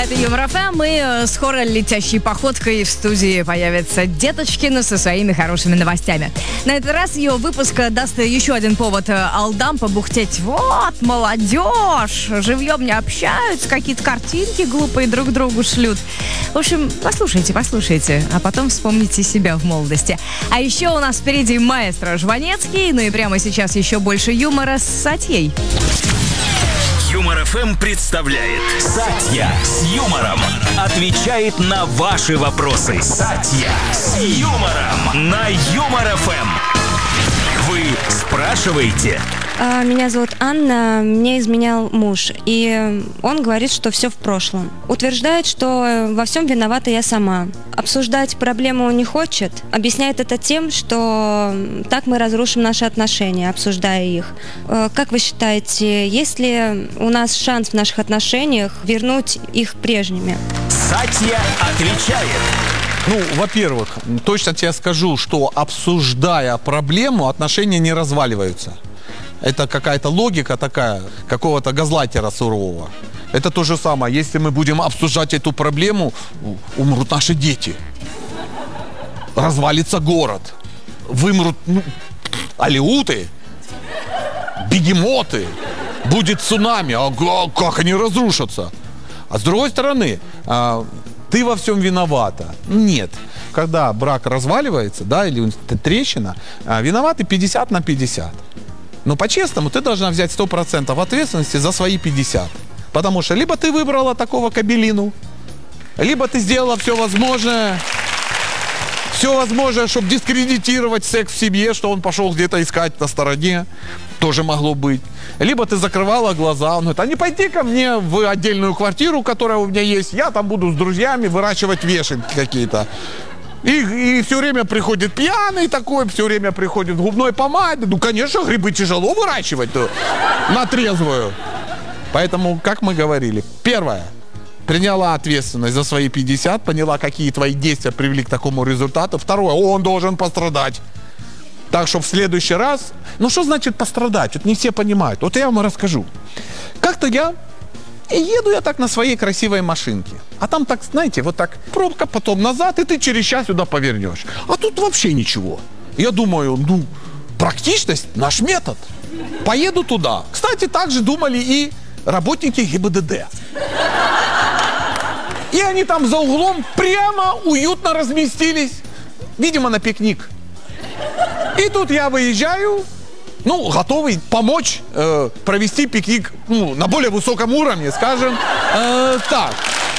Это Юмор ФМ, и скоро летящей походкой в студии появится Деточкина со своими хорошими новостями. На этот раз ее выпуск даст еще один повод алдам побухтеть. Вот, молодежь, живьем не общаются, какие-то картинки глупые друг другу шлют. В общем, послушайте, а потом вспомните себя в молодости. А еще у нас впереди маэстро Жванецкий, ну и прямо сейчас еще больше юмора с Сатьей. Юмор ФМ представляет Сатья с юмором. Отвечает на ваши вопросы. Сатья с юмором на Юмор ФМ. Вы спрашиваете? Меня зовут Анна, мне изменял муж, и он говорит, что все в прошлом. Утверждает, что во всем виновата я сама. Обсуждать проблему не хочет, объясняет это тем, что так мы разрушим наши отношения, обсуждая их. Как вы считаете, есть ли у нас шанс в наших отношениях вернуть их прежними? Сатья отвечает. Ну, во-первых, точно тебе скажу, что обсуждая проблему, отношения не разваливаются. Это какая-то логика такая, какого-то газлайтера сурового. Это то же самое. Если мы будем обсуждать эту проблему, умрут наши дети. Развалится город. Вымрут алеуты, бегемоты. Будет цунами. А как они разрушатся? А с другой стороны, ты во всем виновата. Нет. Когда брак разваливается, да, или трещина, виноваты 50 на 50. Но по-честному ты должна взять 100% ответственности за свои 50. Потому что либо ты выбрала такого кабелину, либо ты сделала все возможное, чтобы дискредитировать секс в семье, что он пошел где-то искать на стороне. Тоже могло быть. Либо ты закрывала глаза. Он говорит, а не пойди ко мне в отдельную квартиру, которая у меня есть. Я там буду с друзьями выращивать вешенки какие-то. И все время приходит пьяный такой, все время приходит в губной помаде. Ну, конечно, грибы тяжело выращивать-то на трезвую. Поэтому, как мы говорили, первое, приняла ответственность за свои 50, поняла, какие твои действия привели к такому результату. Второе, он должен пострадать. Так что в следующий раз... Ну, что значит пострадать? Вот не все понимают. Вот я вам расскажу. Как-то еду я так на своей красивой машинке. А там так, знаете, вот так пробка, потом назад, и ты через час сюда повернешь. А тут вообще ничего. Я думаю, практичность наш метод. Поеду туда. Кстати, так же думали и работники ГИБДД. И они там за углом прямо уютно разместились. Видимо, на пикник. И тут я выезжаю, готовый помочь провести пикник на более высоком уровне, скажем так.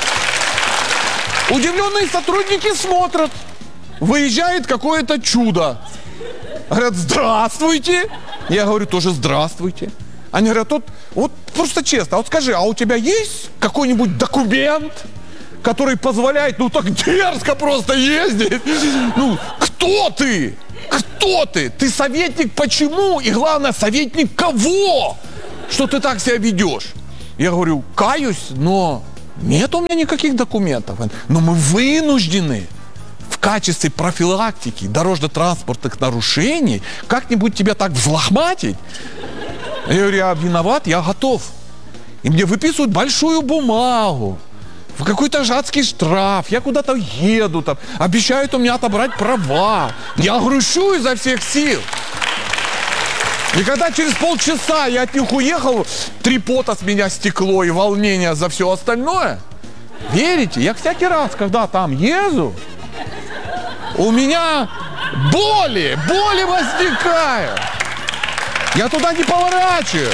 Удивленные сотрудники смотрят. Выезжает какое-то чудо. Говорят, здравствуйте. Я говорю, тоже здравствуйте. Они говорят, вот просто честно, вот скажи, а у тебя есть какой-нибудь документ, который позволяет, так дерзко просто ездить? Кто ты? Кто ты? Ты советник почему? И главное, советник кого? Что ты так себя ведешь? Я говорю, каюсь, но нет у меня никаких документов. Но мы вынуждены в качестве профилактики дорожно-транспортных нарушений как-нибудь тебя так взлохматить. Я говорю, я виноват, я готов. И мне выписывают большую бумагу. В какой-то жадский штраф, я куда-то еду, там, обещают у меня отобрать права. Я грущу изо всех сил. И когда через полчаса я от них уехал, 3 пота с меня стекло и волнение за все остальное, верите, я всякий раз, когда там езжу, у меня боли возникают. Я туда не поворачиваю.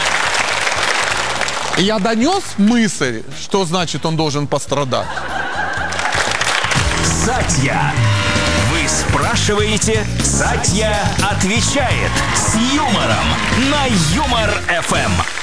И я донес мысль, что значит он должен пострадать. Сатья. Вы спрашиваете, Сатья отвечает с юмором на Юмор ФМ.